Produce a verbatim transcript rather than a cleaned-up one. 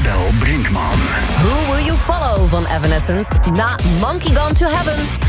Isabel Brinkman. Who Will You Follow van Evanescence na Monkey Gone to Heaven.